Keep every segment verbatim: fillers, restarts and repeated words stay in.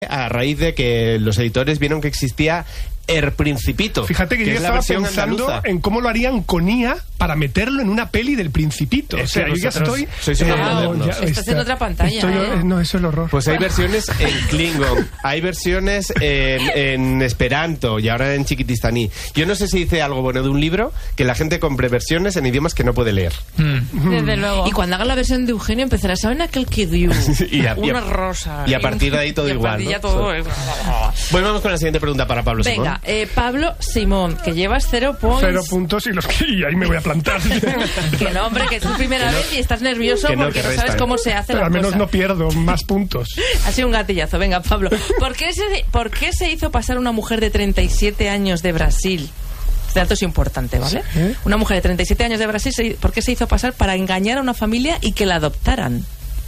a raíz de que los editores vieron que existía El Principito. Fíjate que, que yo estaba pensando andaluza. en cómo lo harían con I A para meterlo en una peli del Principito. Es o sea, yo ya estoy... Sois unos modernos. Ya, Estás en otra pantalla. Estoy, ¿eh? No, eso es el horror. Pues hay versiones en Klingon, hay versiones en, en Esperanto y ahora en chiquitistaní. Yo no sé si dice algo bueno de un libro que la gente compre versiones en idiomas que no puede leer. Mm. Desde luego. Y cuando haga la versión de Eugenio empezará, ¿saben aquel que dio? y a, una y a, rosa. Y a partir de ahí todo y igual, ¿no? todo es... Bueno, vamos con la siguiente pregunta para Pablo Simón. Venga, eh, Pablo Simón, que llevas cero puntos. Cero puntos y los que y ahí me voy a plantar. Que no, hombre, que es tu primera no, vez y estás nervioso no, porque no sabes cómo se hace Pero la al menos cosa. no pierdo más puntos. Ha sido un gatillazo. Venga, Pablo. ¿Por qué se, ¿Por qué se hizo pasar una mujer de treinta y siete años de Brasil? Este dato es importante, ¿vale? ¿Eh? Una mujer de treinta y siete años de Brasil, ¿por qué se hizo pasar para engañar a una familia y que la adoptaran?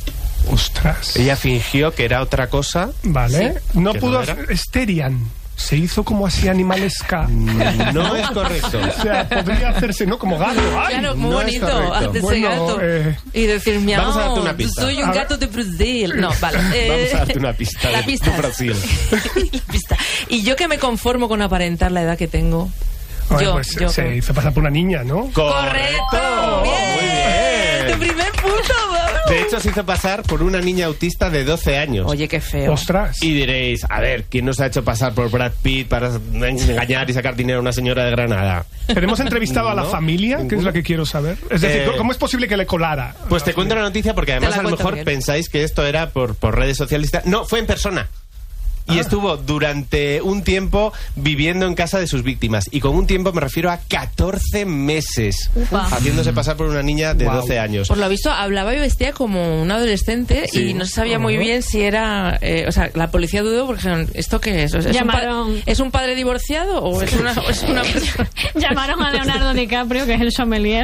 Ostras. Ella fingió que era otra cosa. Vale. Sí. No pudo... No Esterian. Se hizo como así animalesca. No es correcto. O sea, podría hacerse, ¿no? Como gato. ¡Ay! Claro, muy no bonito. Hacerse bueno, gato. Eh... Y decir, miau, vamos a darte una pista. Soy un gato de Brasil. No, vale. Eh... Vamos a darte una pista. La pista. De Brasil. La pista. Y yo que me conformo con aparentar la edad que tengo. Ay, yo, pues yo se con... hizo pasar por una niña, ¿no? ¡Correcto! ¡Bien! Muy bien. ¡Tu primer punto, Pablo! De hecho, se hizo pasar por una niña autista de doce años. Oye, qué feo. ¡Ostras! Y diréis, a ver, ¿quién nos ha hecho pasar por Brad Pitt para engañar y sacar dinero a una señora de Granada? ¿Pero hemos entrevistado a la No, familia? ninguno. Que es lo que quiero saber. Es decir, Eh, ¿cómo es posible que le colara? Pues te cuento la noticia porque además a lo mejor bien. pensáis que esto era por, por redes sociales. No, fue en persona. Y ah. estuvo durante un tiempo viviendo en casa de sus víctimas. Y con un tiempo me refiero a catorce meses. Upa. Haciéndose pasar por una niña de wow. doce años. Por lo visto, hablaba y vestía como un adolescente sí. y no se sabía muy bien si era... Eh, o sea, la policía dudó porque dijeron, ¿esto qué es? O sea, ¿es, Llamaron... un ¿Es un padre divorciado o es una, es una persona? Llamaron a Leonardo DiCaprio, que es el sommelier.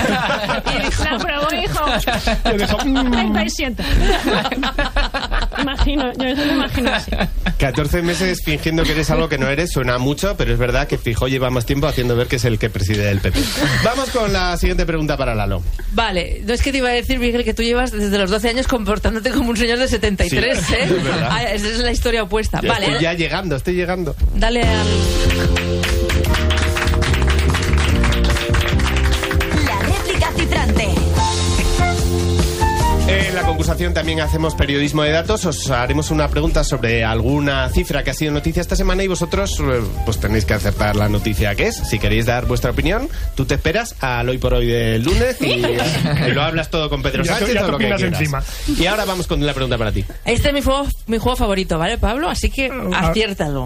Y dijo, la probó, hijo. treinta y siete. Imagino, yo eso lo imagino así. catorce meses fingiendo que eres algo que no eres, suena mucho, pero es verdad que Feijóo lleva más tiempo haciendo ver que es el que preside el P P. Vamos con la siguiente pregunta para Lalo. Vale, no es que te iba a decir, Miguel, que tú llevas desde los doce años comportándote como un señor de setenta y tres, sí, ¿eh? Es verdad. Ah, esa es la historia opuesta. Ya vale. Estoy ya llegando, estoy llegando. Dale al... La réplica cifrante. En la concursación también hacemos periodismo de datos. Os haremos una pregunta sobre alguna cifra que ha sido noticia esta semana y vosotros pues tenéis que acertar la noticia que es. Si queréis dar vuestra opinión, tú te esperas al hoy por hoy del lunes y, y lo hablas todo con Pedro ya Sánchez ya o lo que quieras. Encima. Y ahora vamos con la pregunta para ti. Este es mi juego, mi juego favorito, ¿vale, Pablo? Así que aciértalo.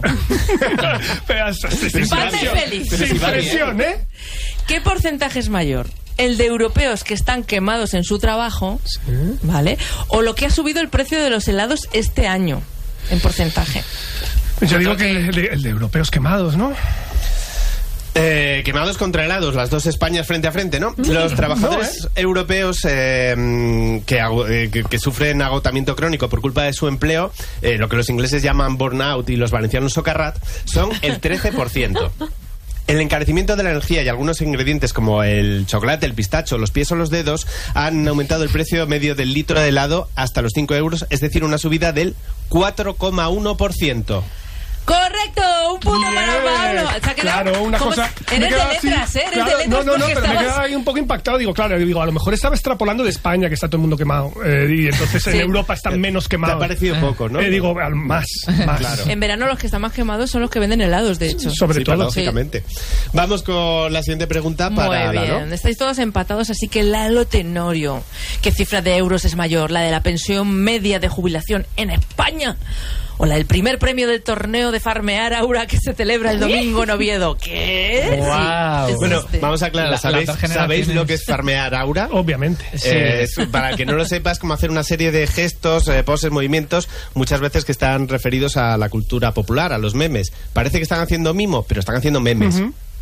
Parte feliz. Sin presión, ¿eh? ¿Qué porcentaje es mayor? ¿El de europeos que están quemados en su trabajo? Sí. ¿Vale? ¿O lo que ha subido el precio de los helados este año? En porcentaje. Yo digo que el de, el de europeos quemados, ¿no? Eh, quemados contra helados, las dos Españas frente a frente, ¿no? Los trabajadores no, ¿eh? europeos eh, que, eh, que, que sufren agotamiento crónico por culpa de su empleo, eh, lo que los ingleses llaman burnout y los valencianos socarrat, son el trece por ciento. El encarecimiento de la energía y algunos ingredientes como el chocolate, el pistacho, los pies o los dedos han aumentado el precio medio del litro de helado hasta los cinco euros, es decir, una subida del cuatro coma uno por ciento. ¡Correcto! ¡Un punto Bien. para Pablo! O sea, que claro, la, una cosa... Eres de letras, así, ¿eh? Eres claro, de letras. No, no, no, pero estabas... me quedaba ahí un poco impactado. Digo, claro, digo, a lo mejor estaba extrapolando de España, que está todo el mundo quemado. Eh, y entonces sí. En Europa están menos quemados. Te ha parecido poco, ¿no? Eh, digo, más, más. Claro. En verano los que están más quemados son los que venden helados, de hecho. Sobre sí, todo. lógicamente. Sí. Vamos con la siguiente pregunta para Muy bien. Lalo. Estáis todos empatados, así que Lalo Tenorio. ¿Qué cifra de euros es mayor? ¿La de la pensión media de jubilación en España? ¿O la del primer premio del torneo de Farmear Aura que se celebra el domingo en Oviedo? ¿Qué? Wow. Sí, bueno, este. vamos a aclarar. La, ¿Sabéis, ¿Sabéis lo que es Farmear Aura? Obviamente. Sí. Eh, es, para que no lo sepas, como hacer una serie de gestos, eh, poses, movimientos, muchas veces que están referidos a la cultura popular, a los memes. Parece que están haciendo mimo, pero están haciendo memes. Uh-huh.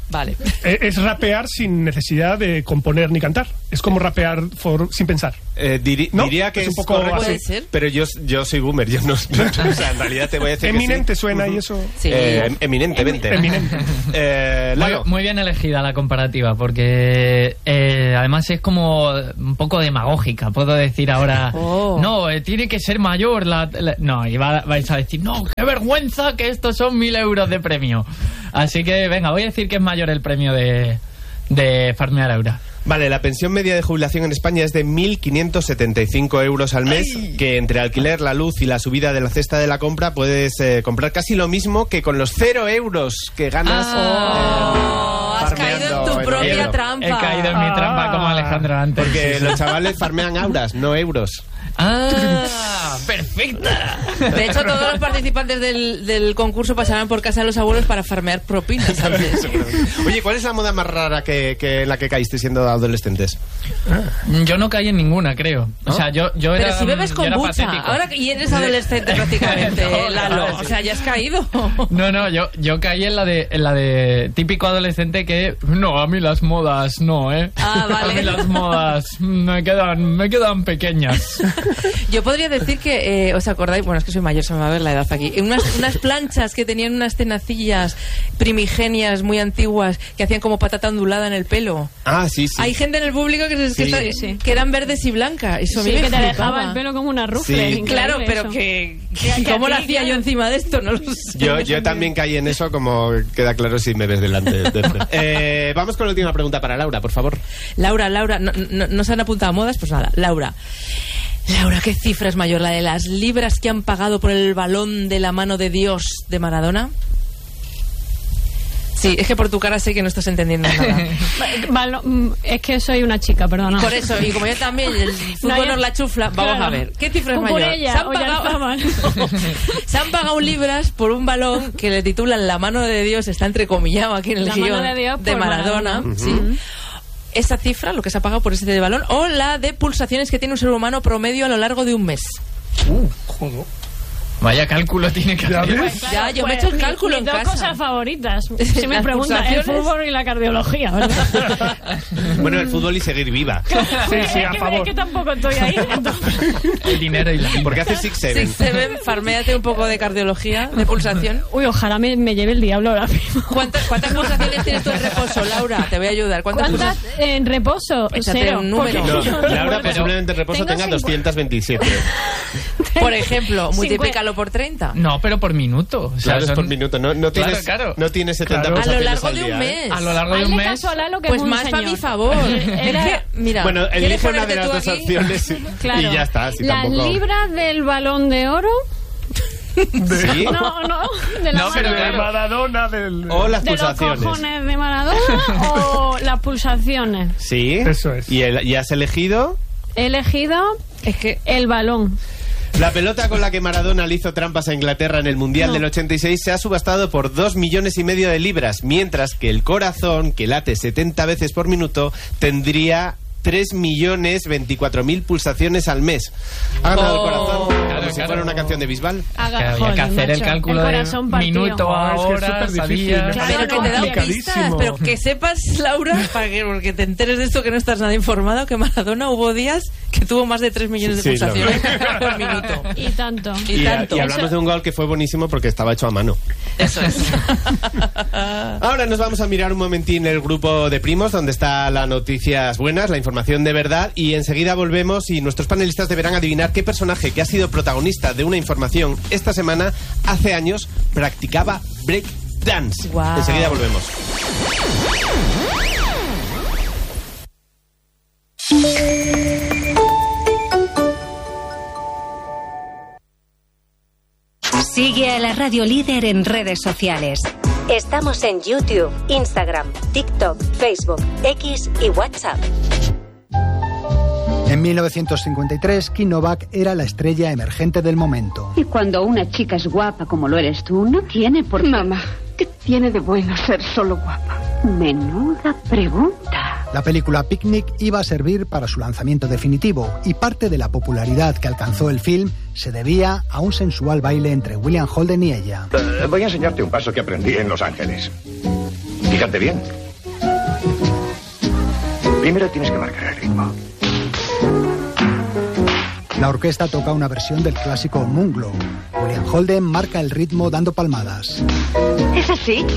Vale. Eh, es rapear sin necesidad de componer ni cantar. Es como rapear for- sin pensar. Eh, diri- ¿No? Diría que Es es, un poco correcto, Puede ser. pero yo, yo soy boomer, yo no, no- o sea, en realidad te voy a decir que sí. Eminente suena y eso. Sí. Eh, em- eminentemente. Eminente. Eh, Muy, Lalo. muy bien elegida la comparativa, porque eh, además es como un poco demagógica. Puedo decir ahora, Oh. no, eh, tiene que ser mayor. La, la- no, y va- vais a decir, no, qué vergüenza que estos son mil euros de premio. Así que venga, voy a decir que es mayor el premio de, de farmear Aura. Vale, la pensión media de jubilación en España es de mil quinientos setenta y cinco euros al mes, que entre alquiler, la luz y la subida de la cesta de la compra puedes eh, comprar casi lo mismo que con los cero euros que ganas. Oh, eh, has caído en tu farmeando propia enero. trampa. He caído en mi trampa como Alejandro antes. Porque los chavales farmean auras, no euros. ¡Ah! ¡Perfecta! De hecho, todos los participantes del, del concurso pasarán por casa de los abuelos para farmear propinas antes. Oye, ¿cuál es la moda más rara que, que en la que caíste siendo adolescentes? Yo no caí en ninguna, creo. O sea, yo, yo Pero era. si bebes yo con era bucha, patético. ahora que- y eres adolescente prácticamente, No, Lalo. claro, O sí. sea, ya has caído. No, no, yo, yo caí en la de en la de típico adolescente que no, a mí las modas no, ¿eh? Ah, vale. A mí las modas me quedan me quedan pequeñas. Yo podría decir que, eh, ¿os acordáis? Bueno, es que soy mayor, se me va a ver la edad aquí. Unas, unas planchas que tenían unas tenacillas primigenias muy antiguas que hacían como patata ondulada en el pelo. Ah, sí, sí. Hay gente en el público que, se, que, Sí. está- Sí, sí. que eran verdes y blancas. Eso a mí Sí, me que te flipaba. dejaba el pelo como una rufle. Sí. increíble Claro, pero eso. que, Que- que ¿cómo a lo ti, hacía claro. yo encima de esto? No lo sé. Yo, yo también caí en eso, como queda claro si me ves delante. de- de- Eh, vamos con la última pregunta para Laura, por favor. Laura, Laura, no, no, no se han apuntado a modas, pues nada, Laura. Laura, ¿qué cifra es mayor? ¿La de las libras que han pagado por el balón de la mano de Dios de Maradona? Sí, es que por tu cara sé que no estás entendiendo nada. Valo- mm, es que soy una chica, perdona. Por eso, y como yo también, el fútbol No, yo- nos la chufla, vamos claro. a ver. ¿Qué cifra es mayor? Cucurella Se han o pagado, Yarzábal. se han pagado libras por un balón que le titulan La mano de Dios, está entrecomillado aquí en el La guión mano de Dios por Maradona. Maradona. Sí. Esa cifra, lo que se ha pagado por ese de balón, o la de pulsaciones que tiene un ser humano promedio a lo largo de un mes. Joder. Vaya cálculo tiene que ¿Ya hacer. ves? Ya, yo me he Pues, hecho el mi- cálculo mis en dos casa. cosas favoritas. Si me Las preguntan, el pulsaciones. fútbol y la cardiología, ¿verdad? Bueno, el fútbol y seguir viva. Sí, sí, es, a que, favor. es que tampoco estoy ahí. entonces- El dinero y la Porque hace Six Seven. Six Seven, farméate un poco de cardiología, de pulsación. Uy, ojalá me, me lleve el diablo ahora mismo. ¿Cuántas, ¿Cuántas pulsaciones tienes tú en reposo, Laura? Te voy a ayudar. ¿Cuántas, ¿Cuántas pulsaciones? en reposo? Échate Cero. un número. porque- No, Laura Pero- posiblemente en reposo Tengo tenga cincuenta. doscientos veintisiete. Por ejemplo, Cincuenta. multiplícalo por treinta. No, pero por minuto. O sea, Claro, es son- por minuto. No, no Claro, tienes, claro. no tienes setenta Claro. A lo pulsaciones largo al de un día, ¿eh? mes. A lo largo de un Hazle mes. caso a Lalo, que Pues es un más para señor. mi favor. Era- Es que, mira, Bueno, ¿quieres elige una de ponerte las tú dos aquí? opciones y- Claro. y ya está. Si Las tampoco... libras del balón de oro. Sí. No, no. De la No, pero mano- De claro. Maradona del... O las de los pulsaciones. cojones de Maradona o las pulsaciones. Sí. Eso es. ¿Y, el- y has elegido? He elegido Es que el balón. La pelota con la que Maradona le hizo trampas a Inglaterra en el Mundial No. del ochenta y seis se ha subastado por dos millones y medio de libras, mientras que el corazón, que late setenta veces por minuto, tendría tres millones veinticuatro mil pulsaciones al mes. Ha ganado Oh. el corazón, como Claro, si claro. fuera una canción de Bisbal. Haga- Que había que joder, hacer el macho, cálculo el de corazón partido. minuto Oh, a es que es hora, superdifícil, sabía. me Claro, parece pero que te he dado pistas, complicadísimo. pero que sepas, Laura, para que, porque te enteres de esto que no estás nada informado, que Maradona hubo días que tuvo más de tres millones de Sí, sí, pulsaciones por minuto. Y tanto. Y Y, tanto. y hablamos Eso- de un gol que fue buenísimo porque estaba hecho a mano. Eso es. Ahora nos vamos a mirar un momentín el grupo de primos, donde está las noticias buenas, la información de verdad, y enseguida volvemos y nuestros panelistas deberán adivinar qué personaje que ha sido protagonista de una información esta semana, hace años, practicaba break dance. Guau. Enseguida volvemos. Sigue a la Radio Líder en redes sociales. Estamos en YouTube, Instagram, TikTok, Facebook, X y WhatsApp. En mil novecientos cincuenta y tres, Kim Novak era la estrella emergente del momento. Y cuando una chica es guapa como lo eres tú, no tiene por qué... Mamá, ¿qué tiene de bueno ser solo guapa? Menuda pregunta. La película Picnic iba a servir para su lanzamiento definitivo y parte de la popularidad que alcanzó el film se debía a un sensual baile entre William Holden y ella. Eh, voy a enseñarte un paso que aprendí en Los Ángeles. Fíjate bien. Primero tienes que marcar el ritmo. La orquesta toca una versión del clásico Moonglow. William Holden marca el ritmo dando palmadas. ¿Es así?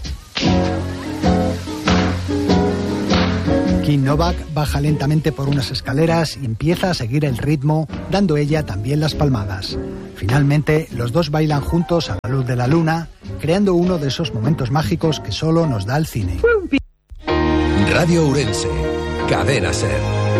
Kim Novak baja lentamente por unas escaleras y empieza a seguir el ritmo, dando ella también las palmadas. Finalmente, los dos bailan juntos a la luz de la luna, creando uno de esos momentos mágicos que solo nos da el cine. Radio Ourense, Cadena Ser.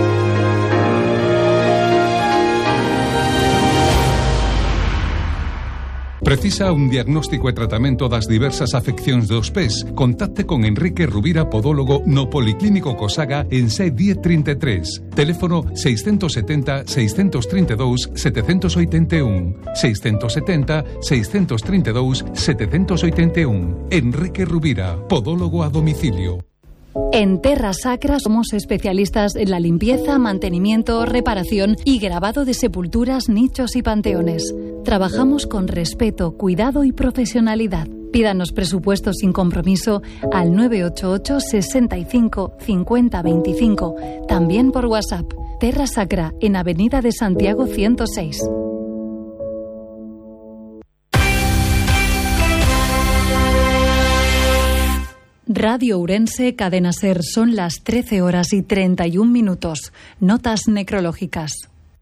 Precisa un diagnóstico e tratamento das diversas afeccións dos pés? Contacte con Enrique Rubira, podólogo no Policlínico Cosaga en C diez treinta e tres. Teléfono seiscentos setenta, seiscentos treinta e dous, setecentos oitenta e un. seiscentos setenta, seiscentos treinta e dous, setecentos oitenta e un. Enrique Rubira, podólogo a domicilio. En Terra Sacra somos especialistas en la limpieza, mantenimiento, reparación y grabado de sepulturas, nichos y panteones. Trabajamos con respeto, cuidado y profesionalidad. Pídanos presupuesto sin compromiso al nueve ocho ocho, sesenta y cinco, cincuenta veinticinco. También por WhatsApp. Terra Sacra, en Avenida de Santiago ciento seis. Radio Ourense, Cadena Ser, son las trece horas y treinta y un minutos. Notas necrológicas.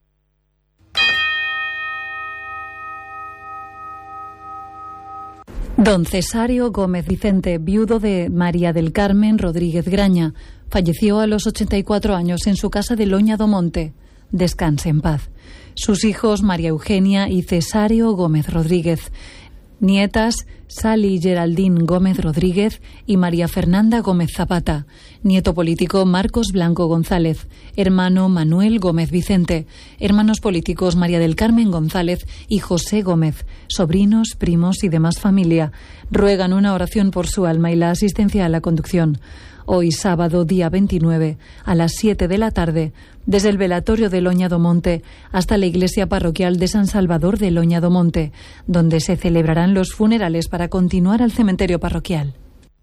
Don Cesario Gómez Vicente, viudo de María del Carmen Rodríguez Graña, falleció a los ochenta y cuatro años en su casa de Loña do Monte. Descanse en paz. Sus hijos María Eugenia y Cesario Gómez Rodríguez. Nietas Sally Geraldine Gómez Rodríguez y María Fernanda Gómez Zapata. Nieto político Marcos Blanco González. Hermano Manuel Gómez Vicente. Hermanos políticos María del Carmen González y José Gómez. Sobrinos, primos y demás familia. Ruegan una oración por su alma y la asistencia a la conducción. Hoy sábado, día veintinueve, a las siete de la tarde, desde el velatorio de Loña do Monte hasta la iglesia parroquial de San Salvador de Loña do Monte, donde se celebrarán los funerales para continuar al cementerio parroquial.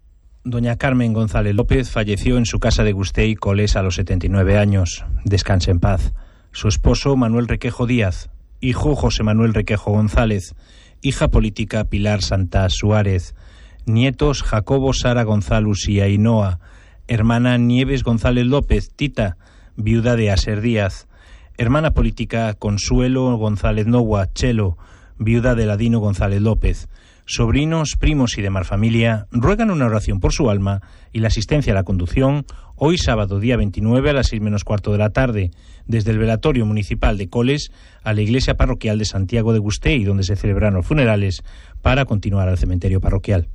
Doña Carmen González López falleció en su casa de Gustei, Coles, a los setenta y nueve años. Descanse en paz. Su esposo, Manuel Requejo Díaz. Hijo, José Manuel Requejo González. Hija política, Pilar Santa Suárez. Nietos, Jacobo Sara González y Ainhoa. Hermana Nieves González López, Tita, viuda de Aser Díaz. Hermana política, Consuelo González Noua, Chelo, viuda de Ladino González López. Sobrinos, primos y demás familia ruegan una oración por su alma y la asistencia a la conducción hoy sábado día veintinueve a las seis menos cuarto de la tarde, desde el velatorio municipal de Coles a la iglesia parroquial de Santiago de Gustei, donde se celebran los funerales para continuar al cementerio parroquial.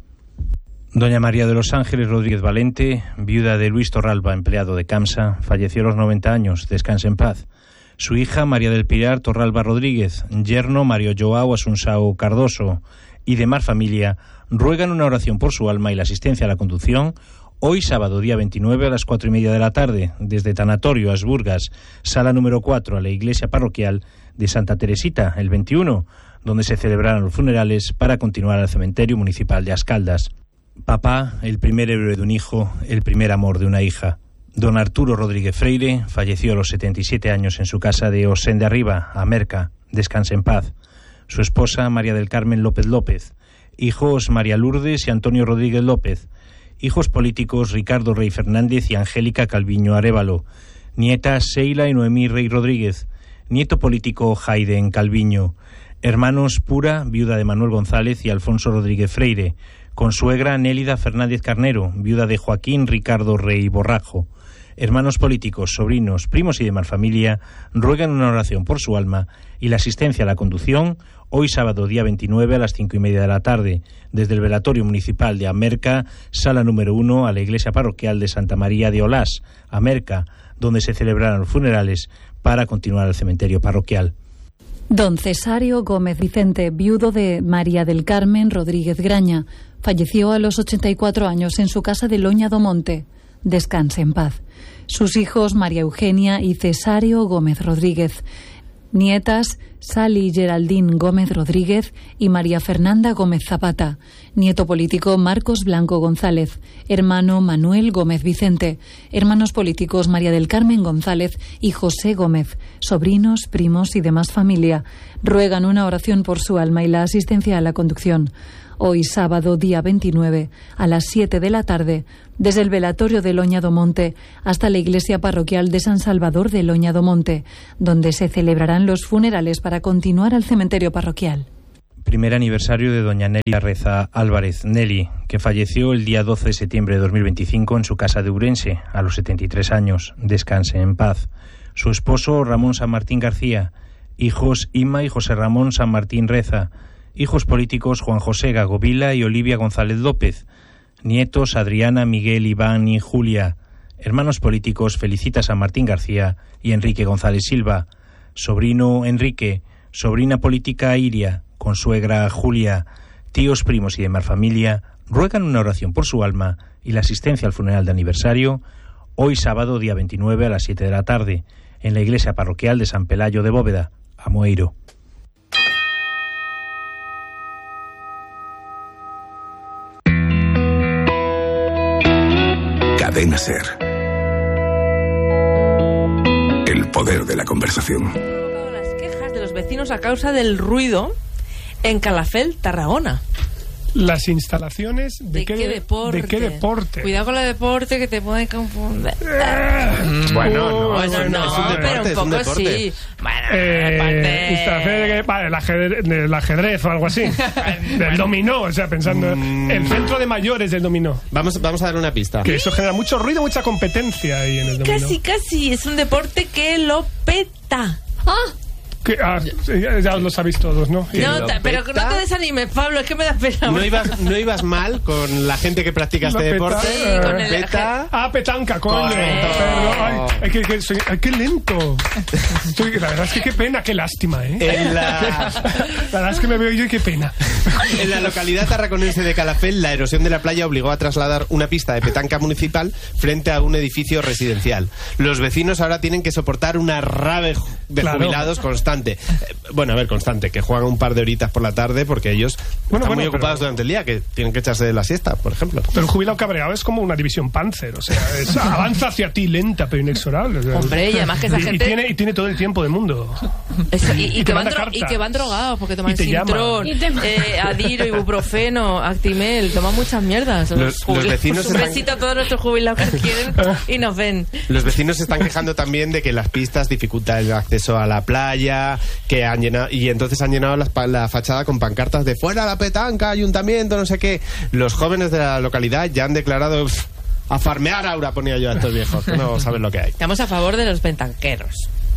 Doña María de los Ángeles Rodríguez Valente, viuda de Luis Torralba, empleado de CAMSA, falleció a los noventa años, descanse en paz. Su hija María del Pilar Torralba Rodríguez, yerno Mario Joao Asunsao Cardoso y demás familia ruegan una oración por su alma y la asistencia a la conducción hoy sábado día veintinueve a las cuatro y media de la tarde, desde Tanatorio Asburgas, sala número cuatro, a la iglesia parroquial de Santa Teresita, el veintiuno, donde se celebrarán los funerales para continuar al cementerio municipal de Ascaldas. Papá, el primer héroe de un hijo, el primer amor de una hija. Don Arturo Rodríguez Freire falleció a los setenta y siete años en su casa de Osén de Arriba, Amerca. Descanse en paz. Su esposa, María del Carmen López López. Hijos, María Lourdes y Antonio Rodríguez López. Hijos políticos, Ricardo Rey Fernández y Angélica Calviño Arévalo. Nietas, Seila y Noemí Rey Rodríguez. Nieto político, Jaiden Calviño. Hermanos, Pura, viuda de Manuel González y Alfonso Rodríguez Freire. Consuegra, Nélida Fernández Carnero, viuda de Joaquín Ricardo Rey Borrajo. Hermanos políticos, sobrinos, primos y demás familia ruegan una oración por su alma y la asistencia a la conducción hoy sábado día veintinueve a las cinco y media de la tarde, desde el velatorio municipal de Amerca, sala número uno, a la iglesia parroquial de Santa María de Olás, Amerca, donde se celebrarán los funerales para continuar al cementerio parroquial. Don Cesario Gómez Vicente, viudo de María del Carmen Rodríguez Graña, falleció a los ochenta y cuatro años en su casa de Loña do Monte. Descanse en paz. Sus hijos María Eugenia y Cesario Gómez Rodríguez. Nietas Sally Geraldine Gómez Rodríguez y María Fernanda Gómez Zapata. Nieto político Marcos Blanco González. Hermano Manuel Gómez Vicente. Hermanos políticos María del Carmen González y José Gómez. Sobrinos, primos y demás familia. Ruegan una oración por su alma y la asistencia a la conducción. Hoy sábado, día veintinueve, a las siete de la tarde, desde el velatorio de Loñado Monte hasta la iglesia parroquial de San Salvador de Loñado Monte, donde se celebrarán los funerales para continuar al cementerio parroquial. Primer aniversario de doña Nelia Reza Álvarez, Nelly, que falleció el día doce de septiembre de dos mil veinticinco en su casa de Ourense, a los setenta y tres años. Descanse en paz. Su esposo, Ramón San Martín García. Hijos, Inma y José Ramón San Martín Reza. Hijos políticos, Juan José Gagovila y Olivia González López. Nietos, Adriana, Miguel, Iván y Julia. Hermanos políticos, Felicita San Martín García y Enrique González Silva. Sobrino, Enrique. Sobrina política, Iria. Consuegra, Julia. Tíos, primos y demás familia ruegan una oración por su alma y la asistencia al funeral de aniversario hoy sábado, día veintinueve, a las siete de la tarde, en la iglesia parroquial de San Pelayo de Bóveda, Amoeiro. Cadena Ser. El poder de la conversación. Las quejas de los vecinos a causa del ruido en Calafell, Tarragona. Las instalaciones de, ¿De, qué, qué deporte? ¿De qué deporte? Cuidado con el deporte que te puede confundir. Bueno, no, bueno, bueno, no, es un deporte, pero un es un poco deporte. sí. Bueno, Eh, aparte- instalaciones de que- vale, el ajedrez, del ajedrez o algo así. Del dominó, o sea, pensando. Mm. El centro de mayores del dominó. Vamos, vamos a dar una pista. Que eso genera mucho ruido, mucha competencia ahí en el dominó. Casi, casi. Es un deporte que lo peta. ¡Ah! Que, ah, sí, ya ya lo sabéis todos, ¿no? Y- No, lo ta- pero peta. no te desanimes, Pablo, es que me da pena. No ibas, no ibas mal con la gente que practica La este peta- deporte. Sí, con el- Peta. Ah, petanca, coño. Correcto. Perdón, ay, ay, que, que soy- ay, qué lento. Estoy- la verdad es que qué pena, qué lástima, ¿eh? En la, La verdad es que me veo yo y qué pena. en la localidad tarraconense de Calafell, la erosión de la playa obligó a trasladar una pista de petanca municipal frente a un edificio residencial. Los vecinos ahora tienen que soportar una rave de Claro. jubilados constante. Eh, Bueno, a ver, constante, que juegan un par de horitas por la tarde porque ellos Bueno, están bueno, muy ocupados pero- durante el día, que tienen que echarse de la siesta, por ejemplo. Pero el jubilado cabreado es como una división Panzer, o sea, es- avanza hacia ti lenta pero inexorable. O sea, Hombre, y además que esa y- gente- Y tiene, y tiene todo el tiempo del mundo. Eso, y, y Y que te van manda dro- cartas. y que van drogados porque toman Y te llama. Sintrón, Y te- eh, Adiro, ibuprofeno, Actimel, toman muchas mierdas. Los- los jubilados. vecinos Un están- besito a todos nuestros jubilados que quieren y nos ven. Los vecinos se están quejando también de que las pistas dificultan el acceso a la playa, que han llenado, y entonces han llenado las pa- la fachada con pancartas de fuera la petanca, ayuntamiento, no sé qué. Los jóvenes de la localidad ya han declarado "Pff, a farmear Aura", ponía yo a estos viejos, que no saben lo que hay. Estamos a favor de los petanqueros.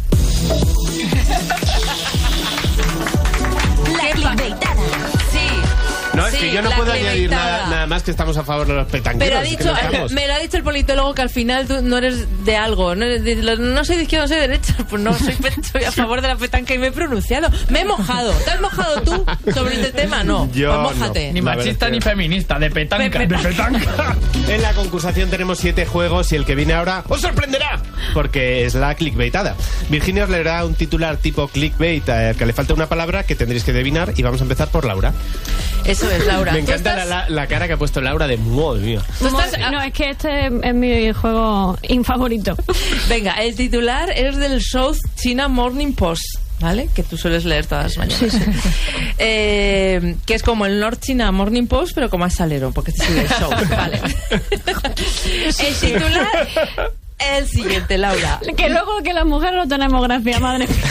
La clickbaitada. Sí. No, es sí, que yo no la puedo añadir clementada. nada, nada más que estamos a favor de los petanqueros. Pero ha es que dicho, no estamos. me lo ha dicho el politólogo que al final tú no eres de algo. No, eres de- no soy de izquierda, no soy de derecha. Pues no, soy, pe- soy a favor de la petanca y me he pronunciado. Me he mojado. ¿Te has mojado tú sobre este tema? No. Yo pues mójate. Ni La verdad machista es que- ni feminista, de petanca. Pe- De petanca. En la concursación tenemos siete juegos y el que viene ahora os sorprenderá, porque es la clickbaitada. Virginia os leerá un titular tipo clickbait al que le falta una palabra que tendréis que adivinar y vamos a empezar por Laura. Eso es, Laura. Me ¿Tú encanta estás- la, la- la cara que ha puesto Laura de madre mía. tú estás- No, es que este es mi juego infavorito. Venga, el titular es del South China Morning Post, ¿vale? Que tú sueles leer todas las mañanas. Eh, que es como el North China Morning Post, pero con más salero, porque este sigue el South, ¿vale? El titular es el siguiente, Laura. Que luego que las mujeres no tenemos gracia, madre mía.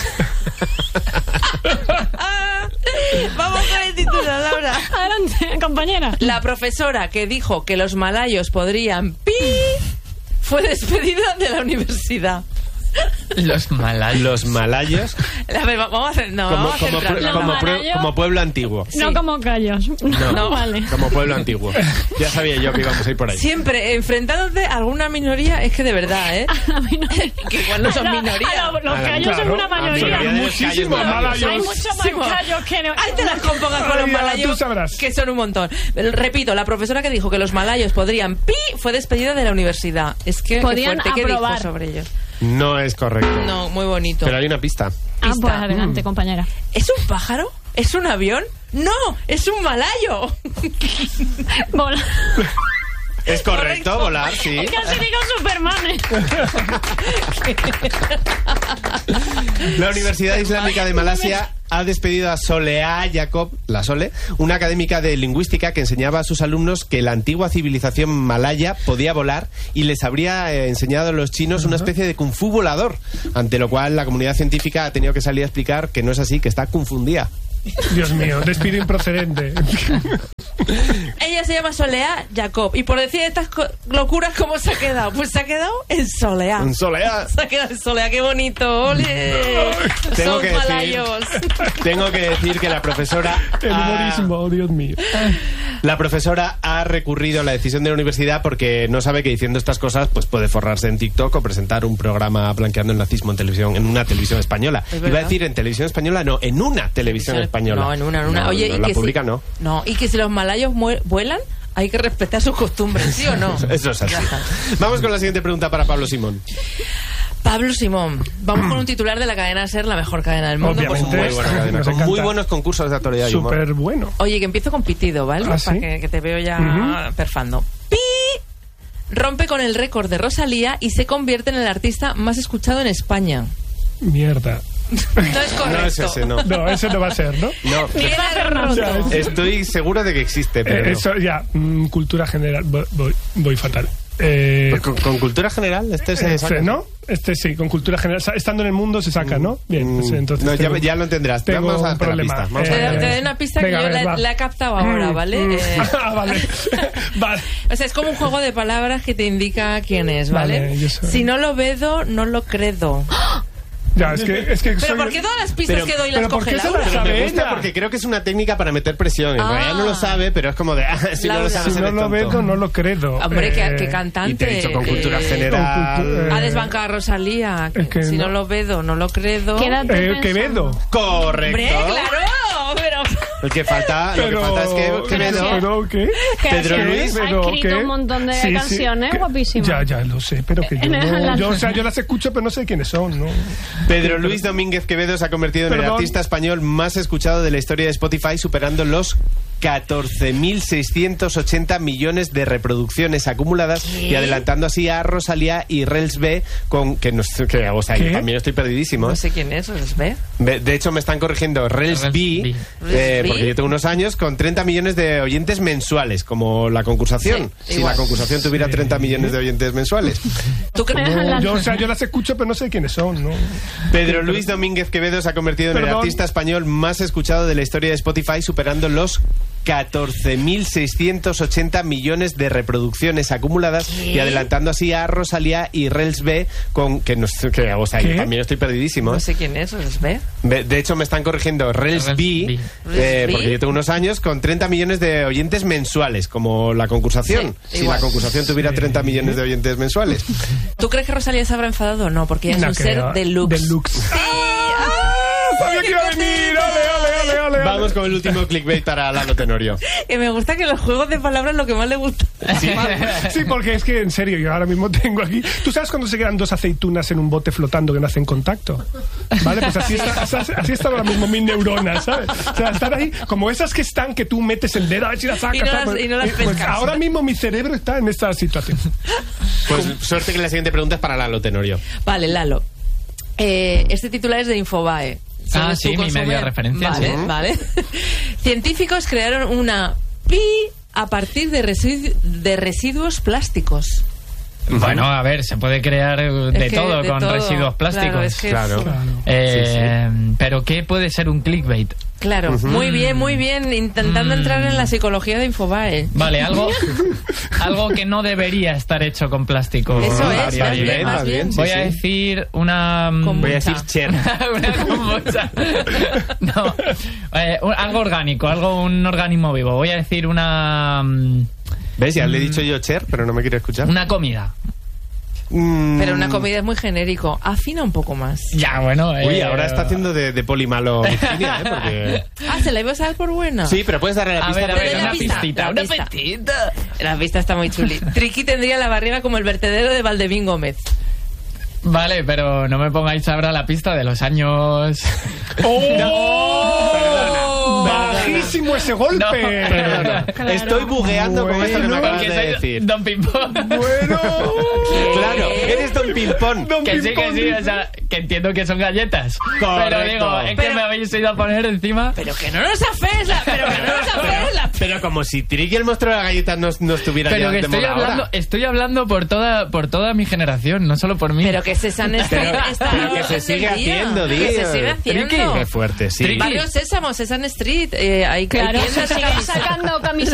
Vamos con el titular, Laura. Adelante, compañera. La profesora que dijo que los malayos podrían pi fue despedida de la universidad. Los malayos. Los malayos A ver, vamos a hacer, no, como, vamos a como, centrarnos. pue- como, Los pue- malayos. como pueblo antiguo. No Sí. como callos. No, No. Vale. como pueblo antiguo. Ya sabía yo que íbamos a ir por ahí. Siempre enfrentándote a alguna minoría, es que de verdad, ¿eh? A mí no- Que igual no son A la- minoría. a la- Los A la- callos son claro, una mayoría. mayoría de los callos Muchísimos malayos. malayos. Hay muchos Sí, más callos que no. Ahí te las compongas con los Ay, ya, malayos, tú sabrás. que son un montón. Pero, repito, la profesora que dijo que los malayos podrían pi fue despedida de la universidad. Es que qué Podían fuerte, ¿qué dijo aprobar. sobre ellos? No es correcto. No, muy bonito. Pero hay una pista. Ah, Pista. pues adelante, Mm. compañera. ¿Es un pájaro? ¿Es un avión? ¡No! ¡Es un malayo! Vola. Es correcto, Correcto. volar, sí. Casi digo Superman. La Universidad Islámica de Malasia ha despedido a Soleá Jacob, la Sole, una académica de lingüística que enseñaba a sus alumnos que la antigua civilización malaya podía volar y les habría eh, enseñado a los chinos una especie de kung fu volador, ante lo cual la comunidad científica ha tenido que salir a explicar que no es así, que está confundida. Dios mío, despido improcedente. Ella se llama Soleá Jacob. Y por decir estas co- locuras, ¿cómo se ha quedado? Pues se ha quedado en Soleá. En Soleá. Se ha quedado en Soleá, qué bonito. ¡Ole! Tengo Son que decir- malayos. Tengo que decir que la profesora... El ha- humorismo, oh, Dios mío. La profesora ha recurrido a la decisión de la universidad porque no sabe que diciendo estas cosas pues puede forrarse en TikTok o presentar un programa blanqueando el nazismo en televisión, en una televisión española. Es Iba a verdad. decir en televisión española, no, en una televisión española. No, en una, en una. No, Oye, no, y la que pública si, no. No, y que si los malayos mue- vuelan, hay que respetar sus costumbres, ¿sí o no? Eso es así. Ya está. Vamos con la siguiente pregunta para Pablo Simón. Pablo Simón, vamos con un titular de la cadena SER, la mejor cadena del mundo, por Obviamente. Muy supuesto. buena cadena, Nos con encanta. muy buenos concursos de actualidad y humor. Súper bueno. Oye, que empiezo con pitido, ¿vale? ¿Ah, sí? Para que, que te veo ya Ujú. perfando. ¡Pi! Rompe con el récord de Rosalía y se convierte en el artista más escuchado en España. Mierda. No es correcto. No es ese, no. No, ese no va a ser, ¿no? No, Tiene roto. Ya, es- estoy seguro de que existe, pero Eh, no. eso ya, mm, cultura general. Voy, voy, voy fatal. Eh, Pues con, con cultura general, este se este, saca. ¿no? Este sí, con cultura general. Sa- Estando en el mundo se saca, ¿no? Bien, pues Mm, entonces. no, ya, tengo- ya lo entenderás. tengo Vamos a un darte la problema. pista. Vamos a Te, darte la te pista. doy una pista Venga, que yo a ver, la, va. la he captado ahora, ¿vale? Mm. Eh, Ah, vale. Vale. o sea, es como un juego de palabras que te indica quién es, ¿vale? Vale, yo soy- Si no lo vedo, no lo credo. Ya, es que, es que Pero soy- ¿por qué todas las pistas Pero- que doy las pero ¿por coge qué se Laura? las Pero me sabe gusta ella? porque creo que es una técnica para meter presión. En Ah. realidad no lo sabe, pero es como de, ah, si no Laura. lo sabes, Si no eres lo tonto. veo, no lo credo. Hombre, qué, Eh, qué Y cantante. te he dicho con cultura eh, general. con cultu- Ha eh, desbancado a Rosalía. Es que si no. no. lo veo, no lo credo. Quédate Eh, pensando. Quevedo. Correcto. Hombre, claro. Pero... Lo que falta, lo que Pero, falta es que Quevedo. pero, ¿qué? Que Pedro ha- Luis. ha Pero, escrito ¿qué? un montón de Sí, sí, canciones que- guapísimas. Ya, ya lo sé, pero que yo, En el- no, yo, o sea, yo las escucho, pero no sé quiénes son, ¿no? Pedro Luis Domínguez Quevedo se ha convertido en el Perdón. artista español más escuchado de la historia de Spotify, superando los catorce mil seiscientos ochenta millones de reproducciones acumuladas ¿Qué? y adelantando así a Rosalía y Rels B con que no sé, que, o sea, ¿Qué? yo también estoy perdidísimo. No sé quién es, ¿os ve? Ve- De hecho, me están corrigiendo Rels Rels B, B. eh, Rels B. porque yo tengo unos años con treinta millones de oyentes mensuales, como la concursación. Sí, si igual. la concursación tuviera treinta millones de oyentes mensuales. ¿Tú crees? No, yo, o sea, yo las escucho, pero no sé quiénes son, ¿no? Pedro Luis Domínguez Quevedo se ha convertido en el Perdón. artista español más escuchado de la historia de Spotify, superando los catorce mil seiscientos ochenta millones de reproducciones acumuladas ¿Qué? y adelantando así a Rosalía y Rels B con que no sé, que, o sea, yo ¿Qué? también estoy perdidísimo. No sé quién es, ¿os ve? Ve- De hecho, me están corrigiendo Rels Rels B, B. eh, Rels B. porque yo tengo unos años con treinta millones de oyentes mensuales, como la concursación. Sí, si igual. la concursación tuviera treinta millones de oyentes mensuales. ¿Tú crees que Rosalía se habrá enfadado o no? Porque ella es No un creo. ser deluxe. Deluxe. Sí. Sabía que iba a venir, ole, ole, ole, ole, ole. Vamos con el último clickbait para Lalo Tenorio. Que me gusta que los juegos de palabras es lo que más le gusta. Sí. Sí, porque es que en serio, yo ahora mismo tengo aquí. ¿Tú sabes cuando se quedan dos aceitunas en un bote flotando que no hacen contacto? Vale, pues así, está, así, así están ahora mismo mis neuronas, ¿sabes? O sea, están ahí como esas que están que tú metes el dedo a ver si las sacas. Y no ¿sabes? las- y no las Pues pescas. ahora mismo mi cerebro está en esta situación. Pues suerte que la siguiente pregunta es para Lalo Tenorio. Vale, Lalo. Eh, este titular es de Infobae. Ah, ¿Sabes sí, tú mi consume? medio de referencia, Vale, sí. vale. Científicos crearon una pi a partir de, residu- de residuos plásticos. Bueno, a ver, se puede crear eh, de Es que todo de con todo. residuos plásticos. Claro, es que Claro. sí. Eh, Pero ¿qué puede ser un clickbait? Claro, muy bien, muy bien. Intentando Mm. entrar en la psicología de Infobae. Vale, algo algo que no debería estar hecho con plástico. Eso es, Variable. más bien, más bien. sí, Voy a sí. decir una... mm, Kombucha. Voy a decir Cher. una kombucha. No, eh, un- algo orgánico, algo un organismo vivo. Voy a decir una mm, ¿Ves? Ya le he dicho yo Cher, pero no me quiere escuchar. una comida. Mm. Pero una comida es muy genérico. Afina un poco más. Ya, bueno. Uy, eh, ahora está haciendo de, de polimalo Virginia, ¿eh? Porque... Ah, ¿se la ibas a dar por buena? Sí, pero puedes darle la A pista. ver, a Pero ver, la una pista, pistita, la una pista. pistita. La vista está muy chuli. Triqui tendría la barriga como el vertedero de Valdemín Gómez. Vale, pero no me pongáis ahora la pista de los años... ¡Oh! Bajísimo ese golpe. No, perdona. Claro. Estoy bugueando bueno, con esto que me acabas de decir. Don Pimpón. Bueno. Claro, eres Don Pimpón. Don que Pimpón. sí, que sí, o sea, que entiendo que son galletas. Correcto. Pero digo, es pero, que me habéis ido a poner encima. Pero que no nos afes la, pero que no nos afes la. Pero como si Triqui, el monstruo de las galletas, no, no estuviera pero ya que estoy hablando, ahora. estoy hablando por toda, por toda mi generación, no solo por mí. Pero que Sesame Street pero, está pero que se sigue haciendo, tío. Que se sigue haciendo. Triqui. Qué fuerte, sí. Barrio Sésamo, Sesame Street. Eh, hay, claro, hay se siguen sacando camisetas